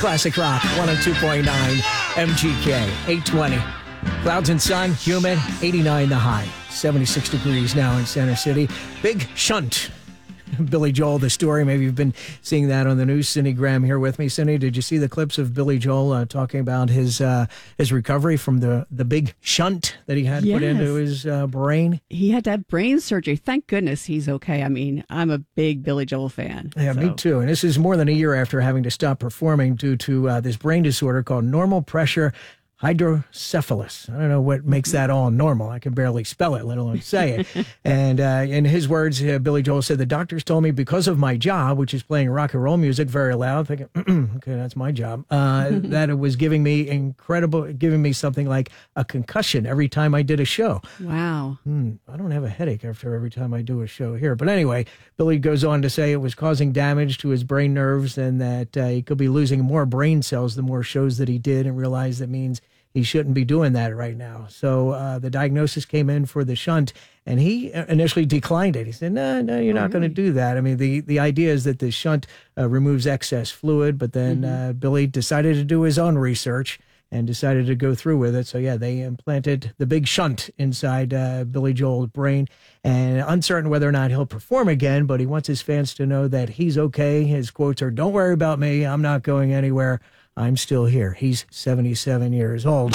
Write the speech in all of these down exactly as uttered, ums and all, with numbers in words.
Classic Rock, one oh two point nine M G K, eight twenty. Clouds and sun, humid, eighty-nine the high, seventy-six degrees now in Center City. Big shunt. Billy Joel, the story. Maybe you've been seeing that on the news. Cindy Graham here with me. Cindy, did you see the clips of Billy Joel uh, talking about his uh, his recovery from the, the big shunt that he had yes. put into his uh, brain? He had to have brain surgery. Thank goodness he's okay. I mean, I'm a big Billy Joel fan. Yeah, so. me too. And this is more than a year after having to stop performing due to uh, this brain disorder called normal pressure hydrocephalus. I don't know what makes that all normal. I can barely spell it, let alone say it. And uh, in his words, uh, Billy Joel said, the doctors told me because of my job, which is playing rock and roll music very loud, thinking, okay, that's my job, uh, that it was giving me incredible, giving me something like a concussion every time I did a show. Wow. Hmm, I don't have a headache after every time I do a show here. But anyway, Billy goes on to say it was causing damage to his brain nerves and that uh, he could be losing more brain cells the more shows that he did, and realized that means he shouldn't be doing that right now. So uh, the diagnosis came in for the shunt, and he initially declined it. He said, no, no, you're not going to do that. I mean, the, the idea is that the shunt uh, removes excess fluid, but then mm-hmm. uh, Billy decided to do his own research and decided to go through with it. So, yeah, they implanted the big shunt inside uh, Billy Joel's brain, and uncertain whether or not he'll perform again, but he wants his fans to know that he's okay. His quotes are, don't worry about me. I'm not going anywhere. I'm still here. He's seventy-seven years old.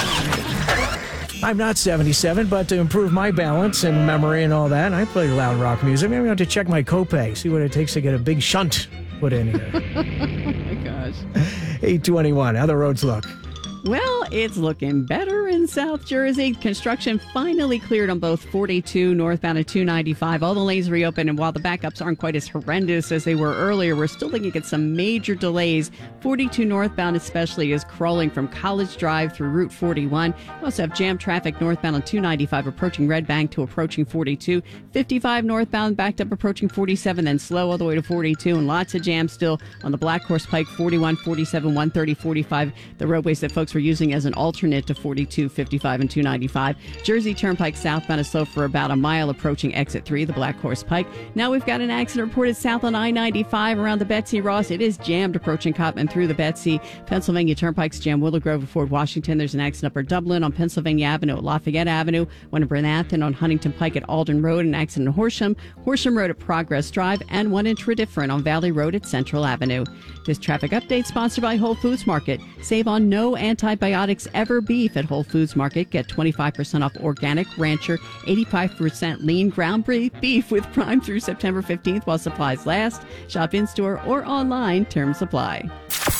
I'm not seventy-seven, but to improve my balance and memory and all that, I play loud rock music. Maybe I have to check my copay, see what it takes to get a big shunt put in here. Oh, my gosh. eight twenty-one. How the roads look? Well, it's looking better in South Jersey. Construction finally cleared on both forty-two northbound and two ninety-five. All the lanes reopened, and while the backups aren't quite as horrendous as they were earlier, we're still looking at some major delays. forty-two northbound especially is crawling from College Drive through Route forty-one. We also have jam traffic northbound on two ninety-five approaching Red Bank to approaching forty-two. fifty-five northbound backed up approaching forty-seven, then slow all the way to forty-two, and lots of jams still on the Black Horse Pike, forty-one, forty-seven, one thirty, forty-five, the roadways that folks were using as an alternate to forty-two, fifty-five, and two ninety-five. Jersey Turnpike southbound is slow for about a mile approaching exit three, the Black Horse Pike. Now we've got an accident reported south on I ninety-five around the Betsy Ross. It is jammed approaching Cotman through the Betsy. Pennsylvania Turnpike's jam Willow Grove to Fort Washington. There's an accident upper Dublin on Pennsylvania Avenue at Lafayette Avenue. One in Bernathen on Huntington Pike at Alden Road. An accident in Horsham. Horsham Road at Progress Drive. And one in Tredyffrin on Valley Road at Central Avenue. This traffic update sponsored by Whole Foods Market. Save on no antibiotics ever beef at Whole Foods Market. Get twenty-five percent off organic rancher, eighty-five percent lean ground beef with Prime through September fifteenth while supplies last. Shop in-store or online. Terms apply.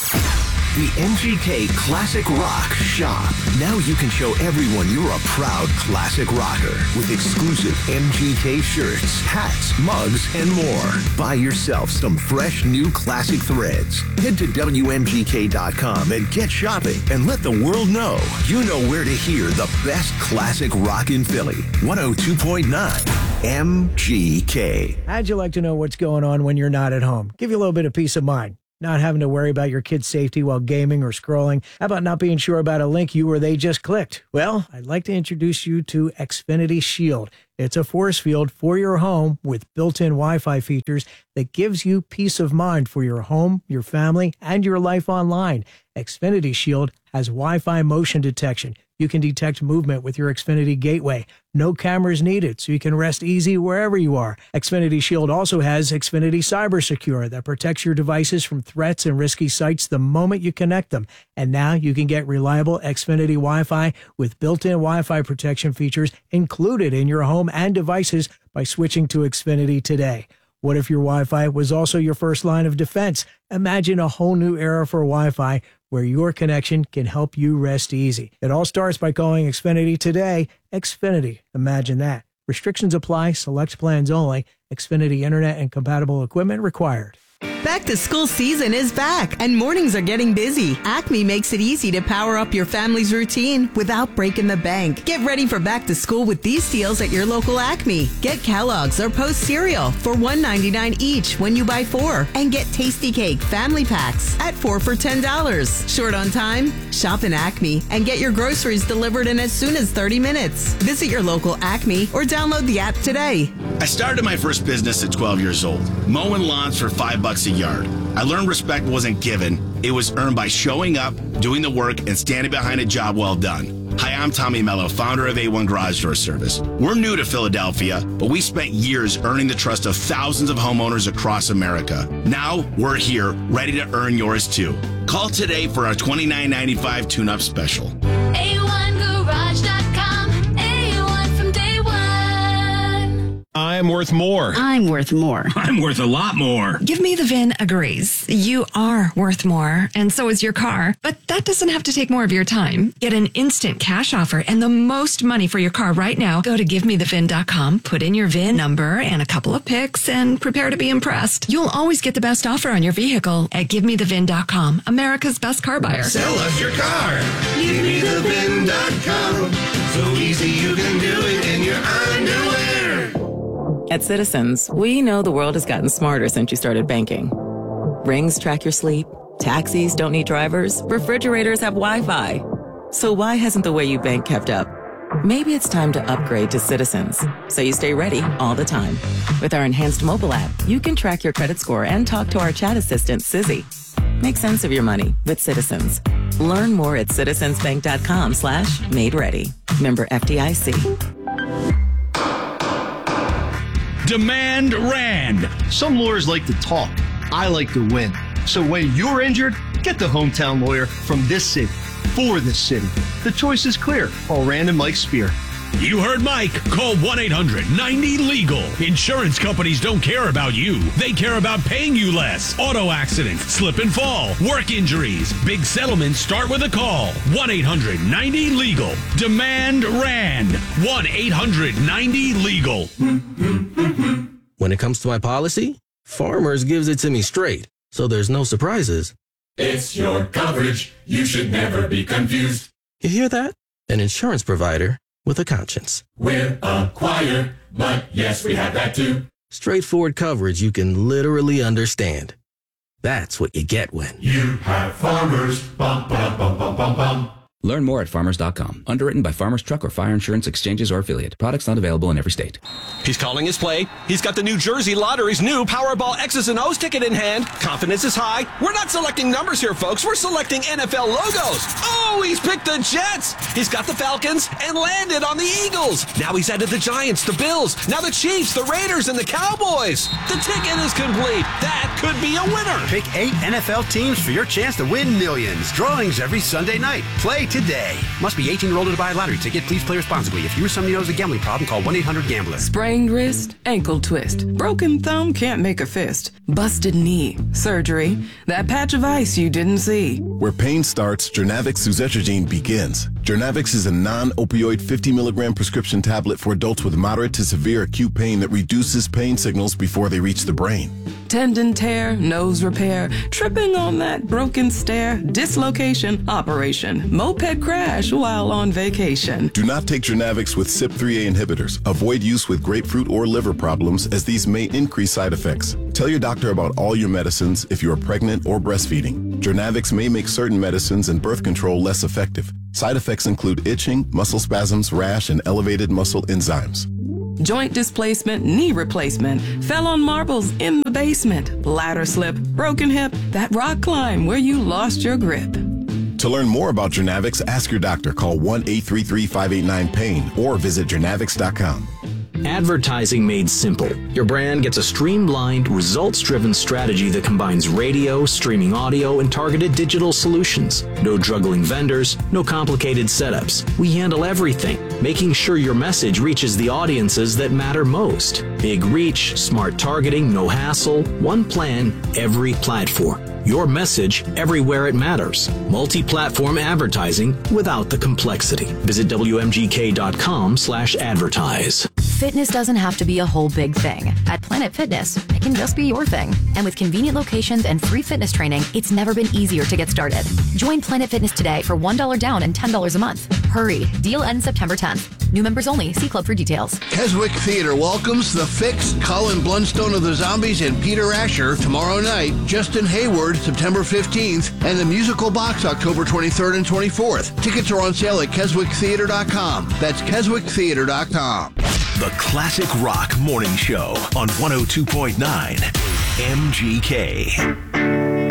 The M G K Classic Rock Shop. Now you can show everyone you're a proud classic rocker with exclusive M G K shirts, hats, mugs, and more. Buy yourself some fresh new classic threads. Head to W M G K dot com and get shopping and let the world know you know where to hear the best classic rock in Philly. one oh two point nine M G K. How'd you like to know what's going on when you're not at home? Give you a little bit of peace of mind. Not having to worry about your kid's safety while gaming or scrolling. How about not being sure about a link you or they just clicked? Well, I'd like to introduce you to Xfinity Shield. It's a force field for your home with built-in Wi-Fi features that gives you peace of mind for your home, your family, and your life online. Xfinity Shield has Wi-Fi motion detection. You can detect movement with your Xfinity Gateway. No cameras needed, so you can rest easy wherever you are. Xfinity Shield also has Xfinity Cyber Secure that protects your devices from threats and risky sites the moment you connect them. And now you can get reliable Xfinity Wi-Fi with built-in Wi-Fi protection features included in your home and devices by switching to Xfinity today. What if your Wi-Fi was also your first line of defense? Imagine a whole new era for Wi-Fi where your connection can help you rest easy. It all starts by calling Xfinity today. Xfinity. Imagine that. Restrictions apply. Select plans only. Xfinity Internet and compatible equipment required. Back to school season is back, and mornings are getting busy. Acme makes it easy to power up your family's routine without breaking the bank. Get ready for back to school with these deals at your local Acme. Get Kellogg's or Post cereal for one ninety-nine each when you buy four, and get Tasty Cake family packs at four for ten dollars. Short on time? Shop in Acme and get your groceries delivered in as soon as thirty minutes. Visit your local Acme or download the app today. I started my first business at twelve years old, mowing lawns for five bucks a yard. I learned respect wasn't given. It was earned by showing up, doing the work, and standing behind a job well done. Hi, I'm Tommy Mello, founder of A one Garage Door Service. We're new to Philadelphia, but we spent years earning the trust of thousands of homeowners across America. Now, we're here, ready to earn yours too. Call today for our twenty-nine ninety-five tune-up special. A one garage dot com, A one from day one. I'm worth more. I'm worth more. I'm worth a lot more. Give Me the V I N agrees. You are worth more, and so is your car. But that doesn't have to take more of your time. Get an instant cash offer and the most money for your car right now. Go to give me the V I N dot com, put in your V I N number and a couple of pics, and prepare to be impressed. You'll always get the best offer on your vehicle at give me the V I N dot com, America's best car buyer. Sell us your car. give me the V I N dot com. So easy you can do it in your underwear. At Citizens, we know the world has gotten smarter since you started banking. Rings track your sleep, taxis don't need drivers, refrigerators have Wi-Fi. So why hasn't the way you bank kept up? Maybe it's time to upgrade to Citizens, so you stay ready all the time. With our enhanced mobile app, you can track your credit score and talk to our chat assistant, Sizzy. Make sense of your money with Citizens. Learn more at citizensbank.com slash made ready. Member F D I C. Demand Rand. Some lawyers like to talk. I like to win. So when you're injured, get the hometown lawyer from this city, for this city. The choice is clear. Call Rand and Mike Spear. You heard Mike. Call one eight hundred ninety legal. Insurance companies don't care about you. They care about paying you less. Auto accidents, slip and fall, work injuries. Big settlements start with a call. one eight hundred ninety legal. Demand Rand. one eight hundred ninety legal. When it comes to my policy, Farmers gives it to me straight, so there's no surprises. It's your coverage. You should never be confused. You hear that? An insurance provider with a conscience. We're a choir, but yes, we have that too. Straightforward coverage you can literally understand. That's what you get when you have Farmers. Bum, bum, bum, bum, bum, bum. Learn more at farmers dot com. Underwritten by Farmers Truck or Fire Insurance Exchanges or Affiliate. Products not available in every state. He's calling his play. He's got the New Jersey Lottery's new Powerball X's and O's ticket in hand. Confidence is high. We're not selecting numbers here, folks. We're selecting N F L logos. Oh, he's picked the Jets. He's got the Falcons and landed on the Eagles. Now he's added the Giants, the Bills, now the Chiefs, the Raiders, and the Cowboys. The ticket is complete. That could be a winner. Pick eight N F L teams for your chance to win millions. Drawings every Sunday night. Play today. Must be eighteen year old to buy a lottery ticket. Please play responsibly. If you or somebody knows a gambling problem, call one eight hundred gambler. Sprained wrist, ankle twist, broken thumb can't make a fist, busted knee, surgery, that patch of ice you didn't see. Where pain starts, Jernavix suzetrigine begins. Jernavix is a non-opioid fifty milligram prescription tablet for adults with moderate to severe acute pain that reduces pain signals before they reach the brain. Tendon tear, nose repair, tripping on that broken stair, dislocation, operation, moped crash while on vacation. Do not take Jernavix with C Y P three A inhibitors. Avoid use with grapefruit or liver problems, as these may increase side effects. Tell your doctor about all your medicines if you are pregnant or breastfeeding. Jernavix may make certain medicines and birth control less effective. Side effects include itching, muscle spasms, rash, and elevated muscle enzymes. Joint displacement, knee replacement, fell on marbles in the basement, ladder slip, broken hip, that rock climb where you lost your grip. To learn more about Jernavix, ask your doctor. Call one eight three three, five eight nine, pain or visit Jernavix dot com. Advertising made simple. Your brand gets a streamlined, results-driven strategy that combines radio, streaming audio, and targeted digital solutions. No juggling vendors, no complicated setups. We handle everything, making sure your message reaches the audiences that matter most. Big reach, smart targeting, no hassle, one plan, every platform. Your message everywhere it matters. Multi-platform advertising without the complexity. Visit W M G K dot com slash advertise. Fitness doesn't have to be a whole big thing. At Planet Fitness, it can just be your thing. And with convenient locations and free fitness training, it's never been easier to get started. Join Planet Fitness today for one dollar down and ten dollars a month. Hurry. Deal ends September tenth. New members only. See club for details. Keswick Theater welcomes The Fix, Colin Blunstone of the Zombies, and Peter Asher tomorrow night. Justin Hayward September fifteenth, and the Musical Box October twenty-third and twenty-fourth. Tickets are on sale at keswick theater dot com. That's keswick theater dot com. The Classic Rock Morning Show on one oh two point nine M G K.